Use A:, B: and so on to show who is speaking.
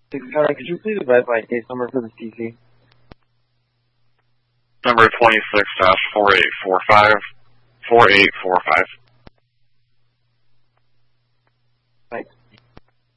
A: Could you please advise my case number for this TC?
B: Number 26-4845. 4845.